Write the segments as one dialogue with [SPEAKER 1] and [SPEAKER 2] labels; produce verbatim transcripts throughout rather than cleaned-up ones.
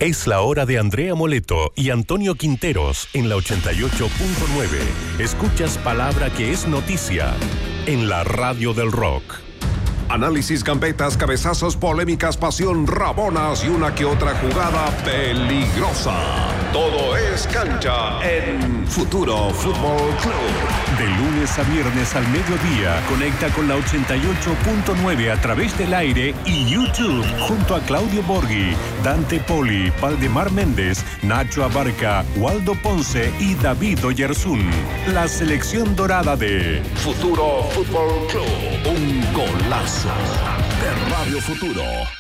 [SPEAKER 1] Es la hora de Andrea Moleto y Antonio Quinteros en la ochenta y ocho punto nueve. Escuchas palabra que es noticia en la radio del rock.
[SPEAKER 2] Análisis, gambetas, cabezazos, polémicas, pasión, rabonas y una que otra jugada peligrosa. Todo es cancha en Futuro Fútbol Club.
[SPEAKER 1] De lunes a viernes al mediodía, conecta con la ochenta y ocho punto nueve a través del aire y YouTube junto a Claudio Borghi, Dante Poli, Valdemar Méndez, Nacho Abarca, Waldo Ponce y David Oyarzún. La selección dorada de
[SPEAKER 2] Futuro Fútbol Club. Un golazo de Radio Futuro.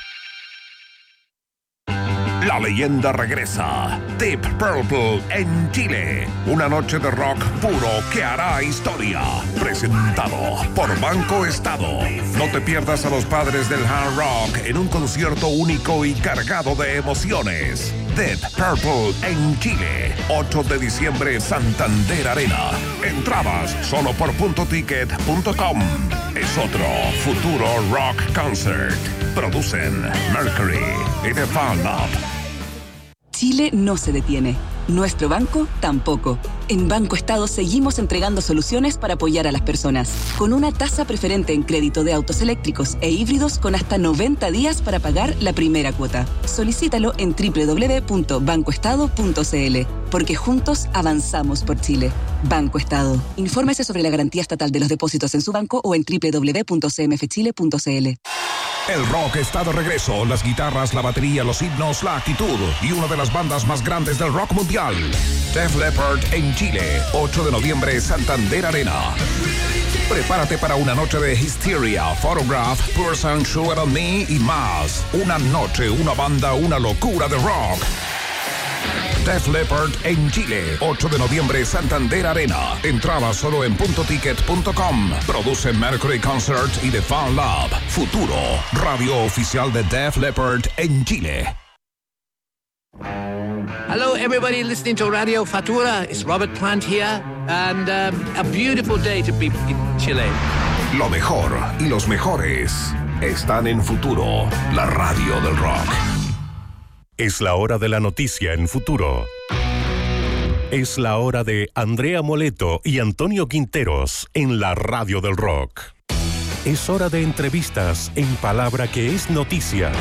[SPEAKER 2] La leyenda regresa. Deep Purple en Chile. Una noche de rock puro que hará historia. Presentado por Banco Estado. No te pierdas a los padres del hard rock en un concierto único y cargado de emociones. Deep Purple en Chile. ocho de diciembre, Santander Arena. Entradas solo por punto ticket punto com. Es otro Futuro Rock Concert. Producen Mercury y The Fan Up.
[SPEAKER 3] Chile no se detiene. Nuestro banco tampoco. En Banco Estado seguimos entregando soluciones para apoyar a las personas. Con una tasa preferente en crédito de autos eléctricos e híbridos con hasta noventa días para pagar la primera cuota. Solicítalo en doble u doble u doble u punto banco estado punto c l. Porque juntos avanzamos por Chile. Banco Estado. Infórmese sobre la garantía estatal de los depósitos en su banco o en doble u doble u doble u punto c m f chile punto c l.
[SPEAKER 2] El rock está de regreso, las guitarras, la batería, los himnos, la actitud y una de las bandas más grandes del rock mundial. Def Leppard en Chile, ocho de noviembre, Santander Arena. Prepárate para una noche de Hysteria, Photograph, Person, Sugar on Me y más. Una noche, una banda, una locura de rock. Def Leppard en Chile, ocho de noviembre, Santander Arena. Entrada solo en punto ticket punto com. Produce Mercury Concert y The Fan Lab. Futuro, radio oficial de Def Leppard en Chile.
[SPEAKER 4] Hello, everybody listening to Radio Futura. It's Robert Plant here, and um, a beautiful day to be in Chile.
[SPEAKER 2] Lo mejor y los mejores están en Futuro, la radio del rock.
[SPEAKER 1] Es la hora de la noticia en Futuro. Es la hora de Andrea Moleto y Antonio Quinteros en la radio del rock. Es hora de entrevistas en palabra que es noticia.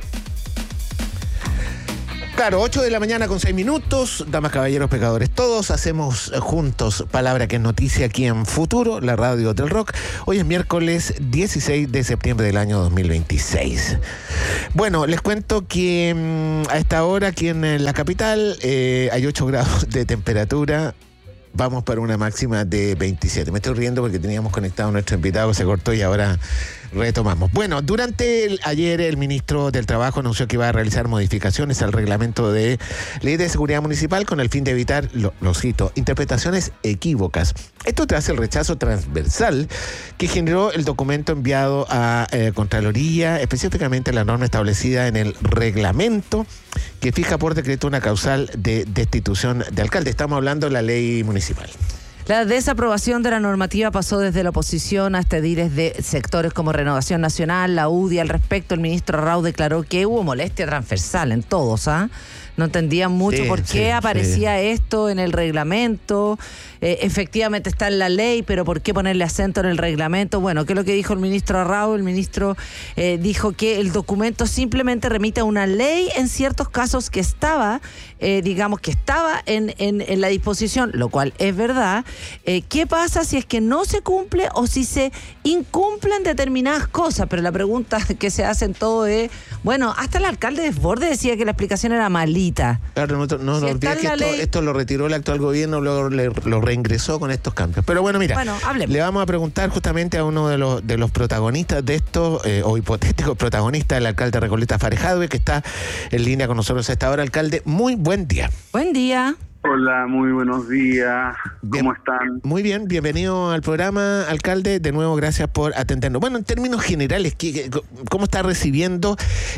[SPEAKER 5] Claro, ocho de la mañana con seis minutos, damas, caballeros, pecadores, todos hacemos juntos palabra que es noticia aquí en Futuro, la radio del rock. Hoy es miércoles dieciséis de septiembre del año dos mil veintiséis. Bueno, les cuento que mmm, a esta hora aquí en la capital eh, hay ocho grados de temperatura. Vamos para una máxima de veintisiete. Me estoy riendo porque teníamos conectado a nuestro invitado, se cortó y ahora retomamos. Bueno, durante el, ayer el ministro del Trabajo anunció que iba a realizar modificaciones al reglamento de Ley de Seguridad Municipal con el fin de evitar, lo, lo cito, interpretaciones equívocas. Esto tras el rechazo transversal que generó el documento enviado a eh, Contraloría, específicamente la norma establecida en el reglamento que fija por decreto una causal de destitución de alcalde. Estamos hablando de la ley municipal.
[SPEAKER 6] La desaprobación de la normativa pasó desde la oposición hasta ediles de sectores como Renovación Nacional, la U D I. Al respecto, el ministro Rau declaró que hubo molestia transversal en todos, ¿ah? ¿eh? No entendían mucho sí, por qué sí, aparecía sí. esto en el reglamento. Eh, efectivamente está en la ley, pero ¿por qué ponerle acento en el reglamento? Bueno, ¿qué es lo que dijo el ministro Rau? El ministro eh, dijo que el documento simplemente remite a una ley en ciertos casos que estaba, eh, digamos que estaba en, en, en la disposición, lo cual es verdad. Eh, ¿Qué pasa si es que no se cumple o si se incumplen determinadas cosas? Pero la pregunta que se hace en todo es, bueno, hasta el alcalde de Desbordes decía que la explicación era malita.
[SPEAKER 5] Claro, no, no, si no olvides que esto, ley... esto lo retiró el actual gobierno, luego le, lo reingresó con estos cambios. Pero bueno, mira,
[SPEAKER 6] bueno,
[SPEAKER 5] le vamos a preguntar justamente a uno de los de los protagonistas de esto, eh, o hipotéticos protagonistas, el alcalde Recoleta Farejadue, que está en línea con nosotros a esta hora. Alcalde, muy buen día.
[SPEAKER 6] Buen día.
[SPEAKER 7] Hola, muy buenos días.
[SPEAKER 5] Bien,
[SPEAKER 7] ¿cómo están?
[SPEAKER 5] Muy bien, bienvenido al programa, alcalde. De nuevo, gracias por atendernos. Bueno, en términos generales, ¿cómo está recibiendo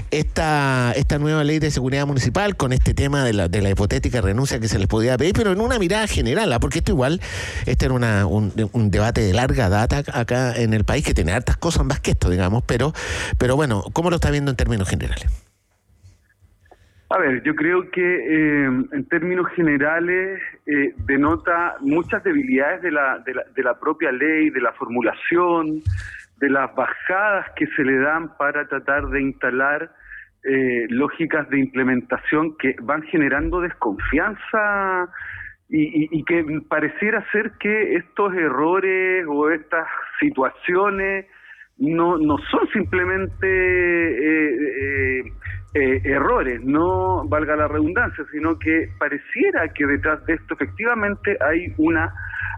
[SPEAKER 5] esta esta nueva ley de seguridad municipal con este tema de la, de la hipotética renuncia que se les podía pedir, pero en una mirada general, ¿eh? Porque esto igual, este era una, un, un debate de larga data acá en el país, que tiene hartas cosas más que esto, digamos, pero, pero bueno, ¿cómo lo está viendo en términos generales?
[SPEAKER 7] A ver, yo creo que eh, en términos generales eh, denota muchas debilidades de la, de, la, de la propia ley, de la formulación, de las bajadas que se le dan para tratar de instalar eh, lógicas de implementación que van generando desconfianza y, y, y que pareciera ser que estos errores o estas situaciones no, no son simplemente eh, eh, eh, errores, no valga la redundancia, sino que pareciera que detrás de esto efectivamente hay una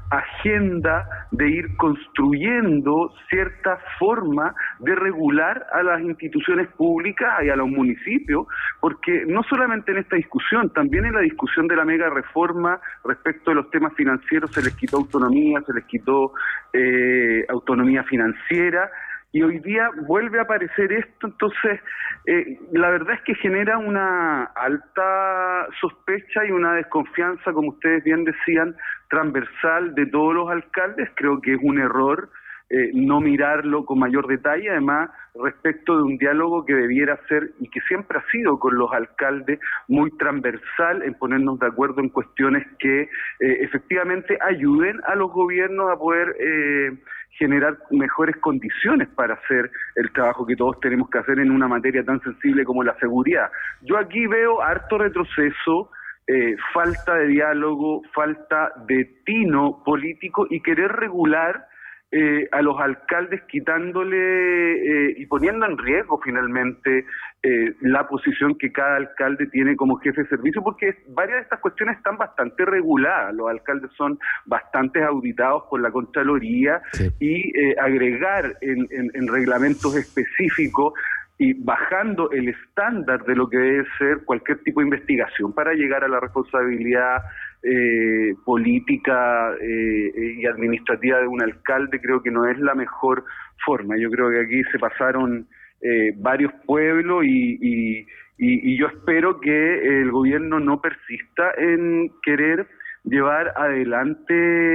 [SPEAKER 7] agenda de ir construyendo cierta forma de regular a las instituciones públicas y a los municipios, porque no solamente en esta discusión, también en la discusión de la mega reforma respecto de los temas financieros se les quitó autonomía, se les quitó eh, autonomía financiera, y hoy día vuelve a aparecer esto. Entonces eh, la verdad es que genera una alta sospecha y una desconfianza, como ustedes bien decían, transversal de todos los alcaldes. Creo que es un error eh, no mirarlo con mayor detalle, además respecto de un diálogo que debiera ser y que siempre ha sido con los alcaldes muy transversal en ponernos de acuerdo en cuestiones que eh, efectivamente ayuden a los gobiernos a poder eh, generar mejores condiciones para hacer el trabajo que todos tenemos que hacer en una materia tan sensible como la seguridad. Yo aquí veo harto retroceso, eh, falta de diálogo, falta de tino político y querer regular Eh, a los alcaldes quitándole eh, y poniendo en riesgo finalmente eh, la posición que cada alcalde tiene como jefe de servicio, porque varias de estas cuestiones están bastante reguladas. Los alcaldes son bastante auditados por la Contraloría, sí. y eh, agregar en, en, en reglamentos específicos y bajando el estándar de lo que debe ser cualquier tipo de investigación para llegar a la responsabilidad eh, política eh, y administrativa de un alcalde, creo que no es la mejor forma. Yo creo que aquí se pasaron eh, varios pueblos y, y, y, y yo espero que el gobierno no persista en querer llevar adelante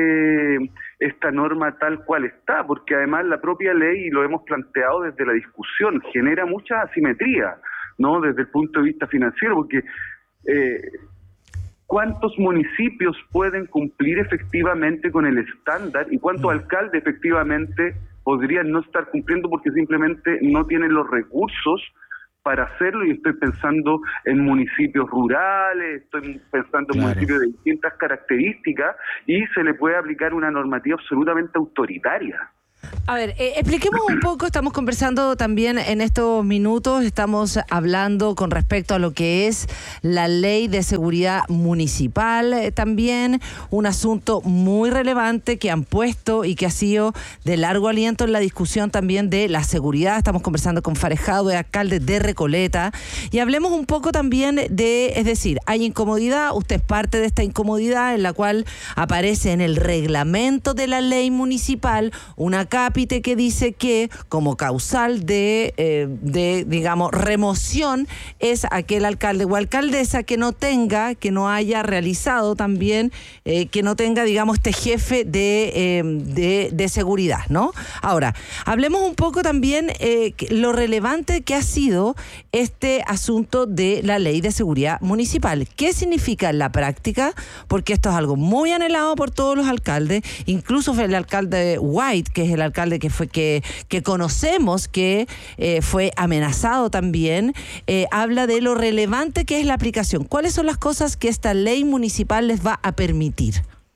[SPEAKER 7] esta norma tal cual está, porque además la propia ley, y lo hemos planteado desde la discusión, genera mucha asimetría, ¿no? Desde el punto de vista financiero, porque eh, ¿cuántos municipios pueden cumplir efectivamente con el estándar y cuántos mm. alcaldes efectivamente podrían no estar cumpliendo porque simplemente no tienen los recursos para hacerlo? Y estoy pensando en municipios rurales, estoy pensando en claro. municipios de distintas características, y se le puede aplicar una normativa absolutamente autoritaria.
[SPEAKER 6] A ver, eh, expliquemos un poco, estamos conversando también en estos minutos, estamos hablando con respecto a lo que es la ley de seguridad municipal, eh, también un asunto muy relevante que han puesto y que ha sido de largo aliento en la discusión también de la seguridad. Estamos conversando con Farejado, alcalde de Recoleta, y hablemos un poco también de, es decir, hay incomodidad, usted es parte de esta incomodidad en la cual aparece en el reglamento de la ley municipal una cápite que dice que como causal de, eh, de, digamos, remoción es aquel alcalde o alcaldesa que no tenga, que no haya realizado también, eh, que no tenga, digamos, este jefe de, eh, de, de seguridad, ¿no? Ahora, hablemos un poco también eh, lo relevante que ha sido este asunto de la ley de seguridad municipal. ¿Qué significa en la práctica? Porque esto es algo muy anhelado por todos los alcaldes, incluso fue el alcalde White, que es el alcalde que fue que, que conocemos que eh, fue amenazado también, eh, habla de lo relevante que es la aplicación. ¿Cuáles son las cosas que esta ley municipal les va a permitir?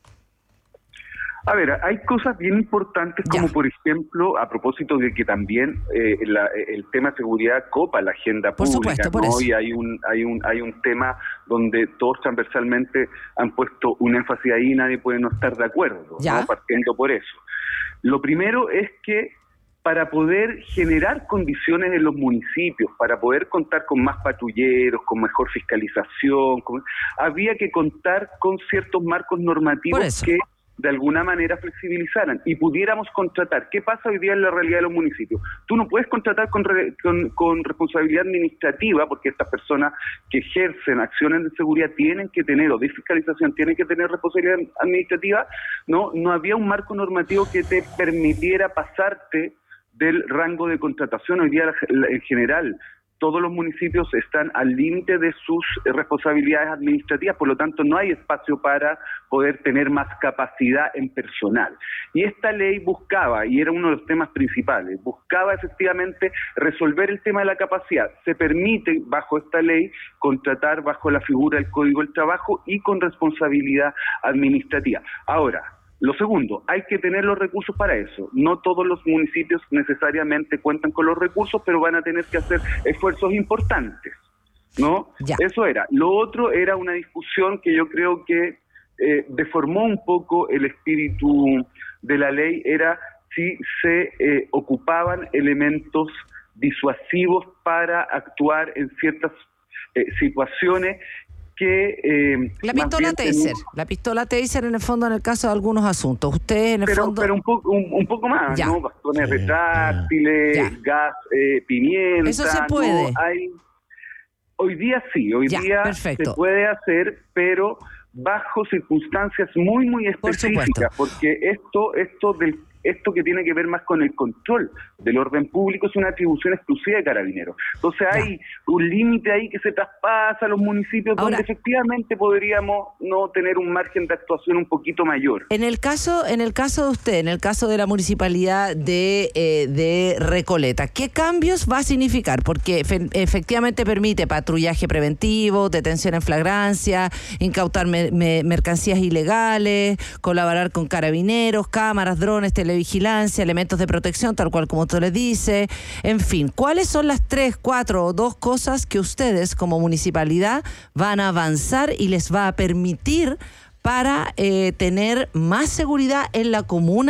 [SPEAKER 7] A ver, hay cosas bien importantes como ya. Por ejemplo, a propósito de que también eh, la, el tema de seguridad copa la agenda
[SPEAKER 6] por
[SPEAKER 7] pública,
[SPEAKER 6] supuesto, por
[SPEAKER 7] ¿no?
[SPEAKER 6] eso.
[SPEAKER 7] Y hay un, hay un, hay un tema donde todos transversalmente han puesto un énfasis ahí y nadie puede no estar de acuerdo, ¿no? Partiendo por eso. Lo primero es que para poder generar condiciones en los municipios, para poder contar con más patrulleros, con mejor fiscalización, con, había que contar con ciertos marcos normativos que de alguna manera flexibilizaran y pudiéramos contratar. ¿Qué pasa hoy día en la realidad de los municipios? Tú no puedes contratar con, re, con, con responsabilidad administrativa, porque estas personas que ejercen acciones de seguridad tienen que tener, o de fiscalización, tienen que tener responsabilidad administrativa. No, no había un marco normativo que te permitiera pasarte del rango de contratación. Hoy día, en general, todos los municipios están al límite de sus eh, responsabilidades administrativas, por lo tanto no hay espacio para poder tener más capacidad en personal. Y esta ley buscaba, y era uno de los temas principales, buscaba efectivamente resolver el tema de la capacidad. Se permite bajo esta ley contratar bajo la figura del Código del Trabajo y con responsabilidad administrativa. Ahora, lo segundo, hay que tener los recursos para eso. No todos los municipios necesariamente cuentan con los recursos, pero van a tener que hacer esfuerzos importantes, ¿no?
[SPEAKER 6] Ya.
[SPEAKER 7] Eso era. Lo otro era una discusión que yo creo que eh, deformó un poco el espíritu de la ley, era si se eh, ocupaban elementos disuasivos para actuar en ciertas eh, situaciones que eh,
[SPEAKER 6] la pistola taser, tenemos... la pistola taser en el fondo en el caso de algunos asuntos. Ustedes en el
[SPEAKER 7] pero,
[SPEAKER 6] fondo...
[SPEAKER 7] Pero un, po un, un poco más, ya. ¿no? Bastones sí, retráctiles, ya. gas, eh, pimienta.
[SPEAKER 6] Eso se puede.
[SPEAKER 7] ¿no? Hay... Hoy día sí, hoy ya, día perfecto. Se puede hacer, pero bajo circunstancias muy, muy específicas, Por porque esto, esto del Esto que tiene que ver más con el control del orden público es una atribución exclusiva de Carabineros. Entonces ya. hay un límite ahí que se traspasa a los municipios. Ahora, donde efectivamente podríamos no tener un margen de actuación un poquito mayor.
[SPEAKER 6] En el caso, en el caso de usted, en el caso de la municipalidad de, eh, de Recoleta, ¿qué cambios va a significar? Porque fe, efectivamente permite patrullaje preventivo, detención en flagrancia, incautar me, me, mercancías ilegales, colaborar con Carabineros, cámaras, drones, televisiones, vigilancia, elementos de protección, tal cual como usted le dice, en fin, ¿cuáles son las tres, cuatro o dos cosas que ustedes como municipalidad van a avanzar y les va a permitir para eh, tener más seguridad en la comuna?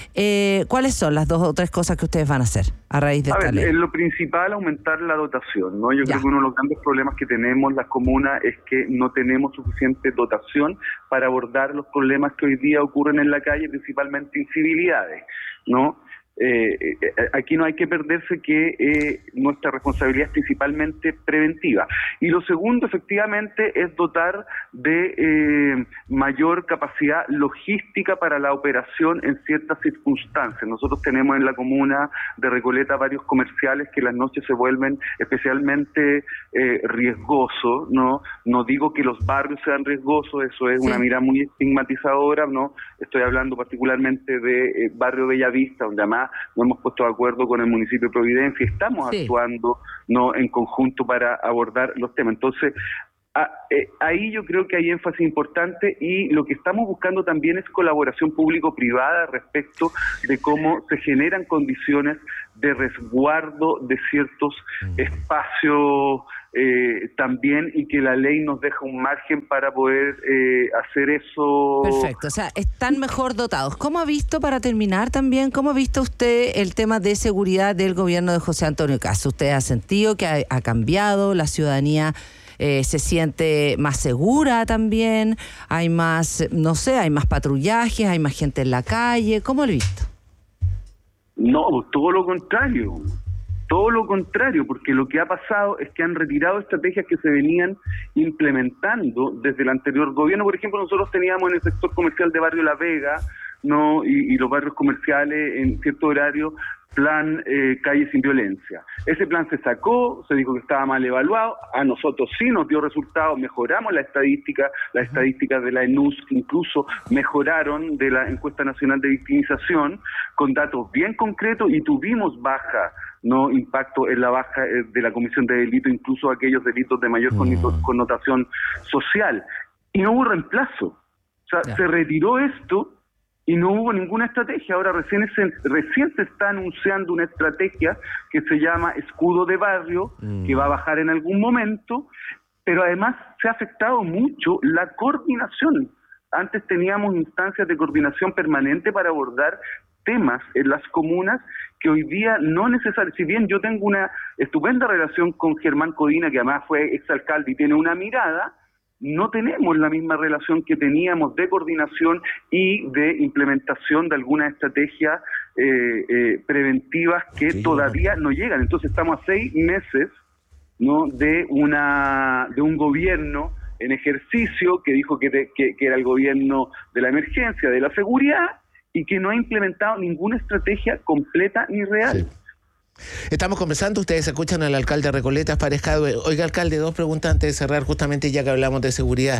[SPEAKER 6] Eh, ¿Cuáles son las dos o tres cosas que ustedes van a hacer a raíz de
[SPEAKER 7] a
[SPEAKER 6] esta
[SPEAKER 7] ver,
[SPEAKER 6] ley?
[SPEAKER 7] En lo principal, aumentar la dotación, ¿no? Yo
[SPEAKER 6] ya.
[SPEAKER 7] creo que uno de los grandes problemas que tenemos las comunas es que no tenemos suficiente dotación para abordar los problemas que hoy día ocurren en la calle, principalmente incivilidades, ¿no? Eh, eh, aquí no hay que perderse que eh, nuestra responsabilidad es principalmente preventiva. Y lo segundo, efectivamente, es dotar de eh, mayor capacidad logística para la operación en ciertas circunstancias. Nosotros tenemos en la comuna de Recoleta varios comerciales que las noches se vuelven especialmente eh, riesgosos, ¿no? No digo que los barrios sean riesgosos, eso es sí. una mirada muy estigmatizadora, ¿no? Estoy hablando particularmente de eh, barrio Bellavista, donde además nos hemos puesto de acuerdo con el municipio de Providencia y estamos sí. actuando no en conjunto para abordar los temas. Entonces, a, eh, ahí yo creo que hay énfasis importante y lo que estamos buscando también es colaboración público-privada respecto de cómo se generan condiciones de resguardo de ciertos mm. espacios eh, también, y que la ley nos deja un margen para poder eh, hacer eso.
[SPEAKER 6] Perfecto, o sea, están mejor dotados. ¿Cómo ha visto, para terminar también, cómo ha visto usted el tema de seguridad del gobierno de José Antonio Caz? ¿Usted ha sentido que ha, ha cambiado la ciudadanía? Eh, se siente más segura también, hay más, no sé, hay más patrullajes, hay más gente en la calle. ¿Cómo lo he visto?
[SPEAKER 7] No, todo lo contrario, todo lo contrario, porque lo que ha pasado es que han retirado estrategias que se venían implementando desde el anterior gobierno. Por ejemplo, nosotros teníamos en el sector comercial de Barrio La Vega, no y, y los barrios comerciales en cierto horario, plan eh, Calle Sin Violencia. Ese plan se sacó, se dijo que estaba mal evaluado, a nosotros sí nos dio resultados, mejoramos la estadística, las estadísticas de la E N U S incluso mejoraron de la Encuesta Nacional de Victimización, con datos bien concretos, y tuvimos baja, no impacto en la baja eh, de la comisión de delitos, incluso aquellos delitos de mayor mm. connotación social. Y no hubo reemplazo. O sea, yeah. se retiró esto, y no hubo ninguna estrategia. Ahora recién se, recién se está anunciando una estrategia que se llama Escudo de Barrio, mm. que va a bajar en algún momento, pero además se ha afectado mucho la coordinación. Antes teníamos instancias de coordinación permanente para abordar temas en las comunas que hoy día no necesariamente, si bien yo tengo una estupenda relación con Germán Codina, que además fue exalcalde y tiene una mirada, no tenemos la misma relación que teníamos de coordinación y de implementación de algunas estrategias eh, eh, preventivas que sí, todavía no llegan. Entonces estamos a seis meses, ¿no?, de una de un gobierno en ejercicio que dijo que, de, que, que era el gobierno de la emergencia, de la seguridad, y que no ha implementado ninguna estrategia completa ni real. Sí.
[SPEAKER 5] Estamos conversando, ustedes escuchan al alcalde Recoleta, Fares Jadwe. Oiga, alcalde, dos preguntas antes de cerrar, justamente ya que hablamos de seguridad.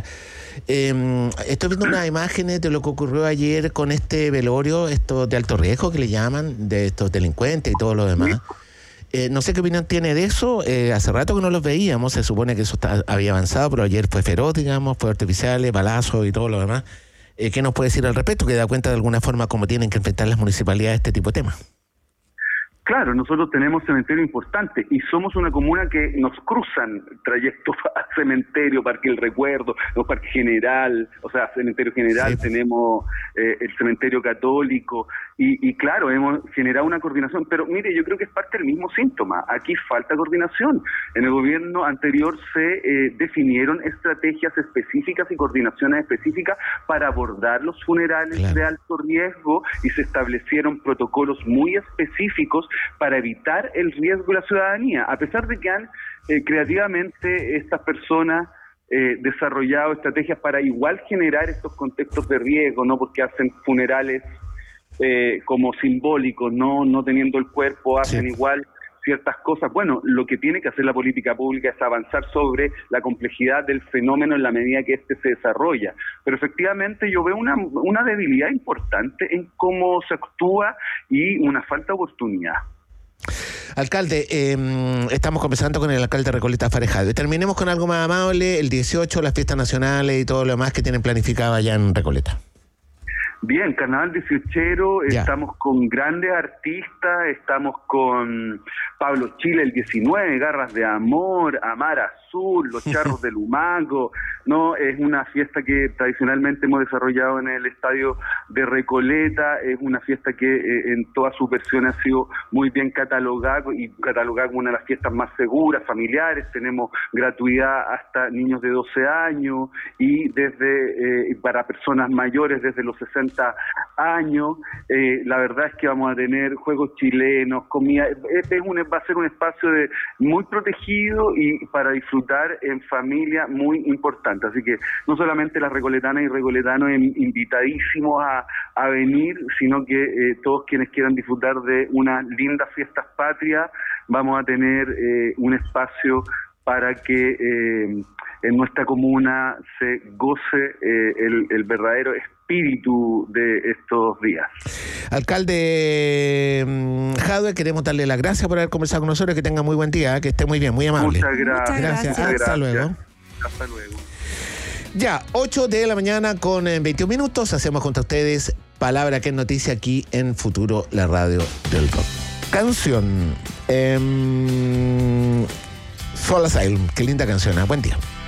[SPEAKER 5] Eh, estoy viendo unas imágenes de lo que ocurrió ayer con este velorio, esto de alto riesgo que le llaman, de estos delincuentes y todo lo demás. Eh, no sé qué opinión tiene de eso. Eh, hace rato que no los veíamos, se supone que eso está, había avanzado, pero ayer fue feroz, digamos, fue artificiales, balazos y todo lo demás. Eh, ¿Qué nos puede decir al respecto? ¿Que da cuenta de alguna forma cómo tienen que enfrentar las municipalidades este tipo de temas?
[SPEAKER 7] Claro, nosotros tenemos cementerio importante y somos una comuna que nos cruzan trayectos a cementerio, Parque El Recuerdo, no, Parque General, o sea, cementerio general, sí. Tenemos eh, el cementerio católico y, y claro, hemos generado una coordinación, pero mire, yo creo que es parte del mismo síntoma, aquí falta coordinación. En el gobierno anterior se eh, definieron estrategias específicas y coordinaciones específicas para abordar los funerales claro. de alto riesgo y se establecieron protocolos muy específicos para evitar el riesgo de la ciudadanía, a pesar de que han eh, creativamente estas personas eh, desarrollado estrategias para igual generar estos contextos de riesgo, no porque hacen funerales eh, como simbólicos, no no teniendo el cuerpo, hacen sí. igual ciertas cosas. Bueno, lo que tiene que hacer la política pública es avanzar sobre la complejidad del fenómeno en la medida que éste se desarrolla. Pero efectivamente yo veo una, una debilidad importante en cómo se actúa y una falta de oportunidad.
[SPEAKER 5] Alcalde, eh, estamos conversando con el alcalde de Recoleta, Fares Jadwe. Terminemos con algo más amable, el dieciocho, las fiestas nacionales y todo lo demás que tienen planificado allá en Recoleta.
[SPEAKER 7] Bien, Carnaval dieciochero, ya. Estamos con grandes artistas, estamos con Pablo Chile el diecinueve, Garras de Amor, Amar Azul, Los Charros del Humaco, ¿no? Es una fiesta que tradicionalmente hemos desarrollado en el estadio de Recoleta, es una fiesta que eh, en todas sus versiones ha sido muy bien catalogada y catalogada como una de las fiestas más seguras, familiares, tenemos gratuidad hasta niños de doce años y desde eh, para personas mayores desde los sesenta años, eh, la verdad es que vamos a tener juegos chilenos, comida, es, es un, va a ser un espacio de, muy protegido y para disfrutar en familia muy importante, así que no solamente las recoletanas y recoletanos invitadísimos a, a venir, sino que eh, todos quienes quieran disfrutar de unas lindas fiestas patrias, vamos a tener eh, un espacio para que eh, en nuestra comuna se goce eh, el, el verdadero espíritu de estos días.
[SPEAKER 5] Alcalde Jadwe, queremos darle las gracias por haber conversado con nosotros, que tenga muy buen día, que esté muy bien, muy amable.
[SPEAKER 7] Muchas gracias.
[SPEAKER 5] Muchas gracias. Hasta
[SPEAKER 7] gracias.
[SPEAKER 5] luego.
[SPEAKER 7] Hasta luego.
[SPEAKER 5] Ya, ocho de la mañana con veintiún minutos, hacemos contra ustedes Palabra que es noticia aquí en Futuro, la radio del rock. Canción. Eh, Soul Asylum, qué linda canción, ¿eh? Buen día.